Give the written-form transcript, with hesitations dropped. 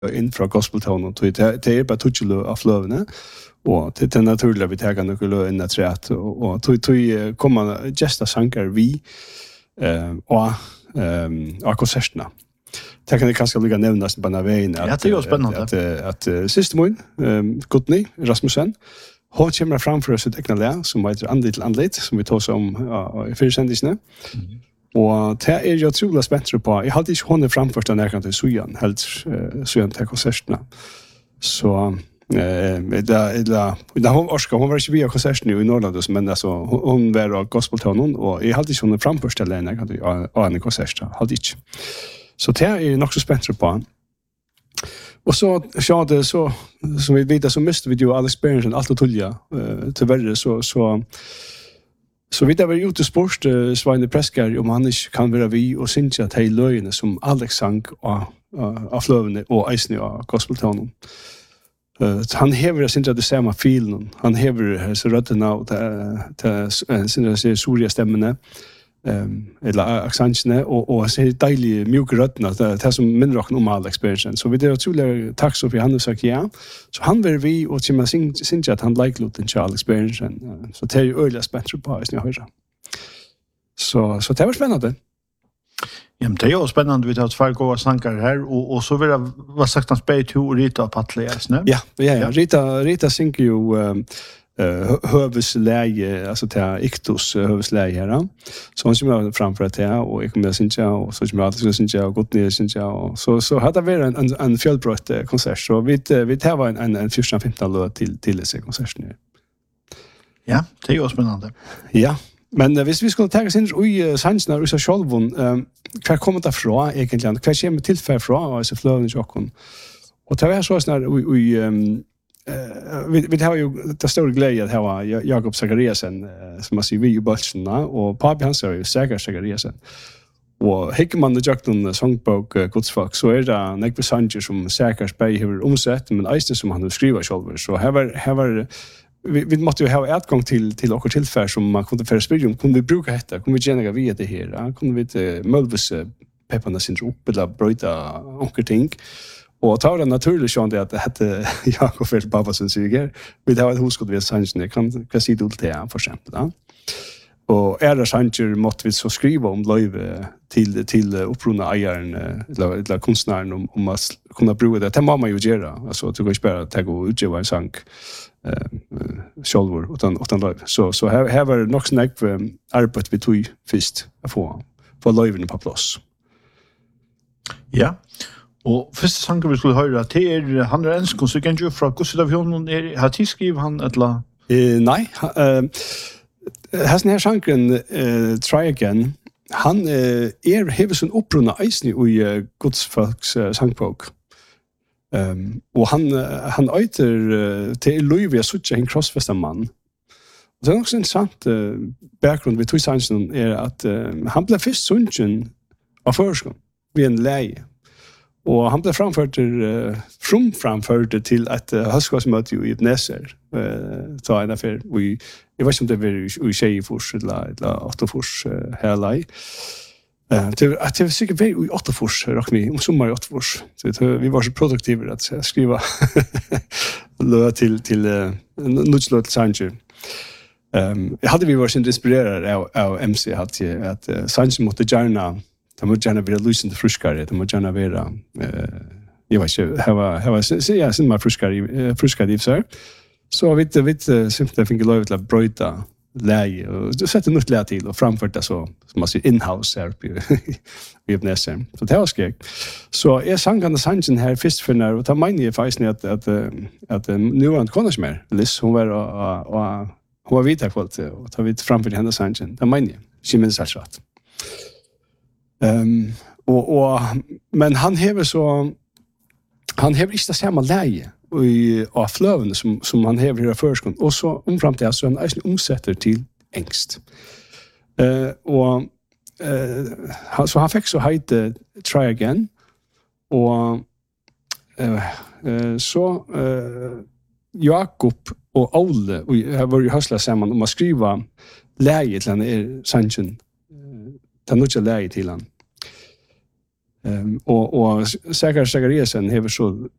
in från gospeltonen och det bara touchlo av flövne och det är naturligt vi tar några lö in att rätt och tog komma gesta sankar vi och konserterna. Det kan det kanske ligga nämnas på den vägen att det är spännande att systemen Gudni Rasmussen hon kommer framför oss ett egna lär som heter Andligt till andligt som vi tar om i försändningarna. Och det är jag otroligt spänd på. Jag hade inte hon framfört den här kan till Sujan helt Sujan till konserterna. Så det hon orskar hon var inte via konserterna i Norrland men alltså hon var gospeltonen och jag hade inte hon framfört den här kan till en konsert hade inte. Så det är nog så spänd på. Och så det så som vi vet så måste vi ju all experience allt och tulja tyvärr så vi där var ute sport Sveine Preskar om han inte kan vara vi och synja att hela lögene som Alex sang av flövne och eisne av gospeltonen. Han hever synja det samma filen han hever så rötterna och till synja surya stämmene eller accentene och så deilig mjuka rötterna det som minner oss om all experience så vi det otroligt tack så för han har sagt ja så han vill vi och till man synja att han like låten Charles experience så det är ju öliga spännande på att ni hör så det var spännande. Ja, men det är ju spännande vi tar två goda sankar här och så vill jag vad sagt han spel till Rita Patleas, ne? Ja, Rita synker ju hövsläge alltså till Iktos hövsläge här. Så hon kommer framför att det och jag kommer synja och så kommer jag synja och gått ner synja och så hade vi en fjällbrott konsert så vi tar var en 14-15 låt till det konserten. Ja, det är ju spännande. Ja. Men hvis vi skulle ta oss inn i sannsene og sjølven, hva kommer det fra egentlig? Hva kommer tilfell fra disse fløvene i sjokken? Og det var sånn vi har jo det store glede at ha Jakob Zachariasen, som man sier vi i Bølsene, og papi hans er jo Zachariasen. Og hikker man det gjør noen sangbok godsfolk, så det nekve sanger som Zacharias Bay har omsett, men eisne som han har skrivet selv. Så her var vi måste ju ha utgång till och tillfälle som man kunde för spela kunde vi bruka detta kunde vi genera via det här kunde vi möjligtvis pepparna sin upp eller bryta onkel ting och ta det naturligt så att det hette Jakob för pappa som säger vi har ett huskott vi sanningen kan se det till för exempel och är det sanger måste vi så skriva om löve till upprunna ägaren eller konstnären om att kunna bruka det till mamma ju göra alltså att du kan spela ta gå ut en sång självor utan live. Så här var det nog snack för arbete vi tog först att få liven på plats. Ja. Och första sången vi skulle höra till han är en konsekvens från Gustavsson har tillskriv han eller nej här sången Try Again han har sån upprunna isen i Guds folks sångbok. Och han öter till Louis such en crossfester man. Det är också intressant bakgrund vi tog sansen är att han blev först sungen av förskon vid en läge. Och han blev framförd till ett höstgårdsmöte i Ebnezer. Ta en affär jag vet inte om det var i Tjejfors eller Åttafors hela det var sikkert i Åttafors, råkning, sommar i Åttafors. Vi var så produktiva att skriva löd till nutslöd till Sanger. Hade vi varit inspirerade av MC att Sanger måste gärna vara lysande fruskare, de måste gärna vara jag vet inte, här var fruskare i sig. Så vi simpelthen fick lov till att bryta läge och så sätter nytt läge till och framfört det så som man ser in-house här i Ebnezer. Så det var skrek. Så jag sang den sangen här först för när och ta mig i faktiskt att nu var inte konas mer. Liz hon var vita kvalt och ta vid framför hennes sangen. Det mig. She minns så rätt. Men han har inte samma läge i flöven som han hever i förskon och så omfram till så han omsätter till engst. Så han fick så heter Try Again och så Jakob och Olle och jag var ju hösla samman om att skriva läge till han sanchen. Ta något läge till han. Og Zachariasen hever så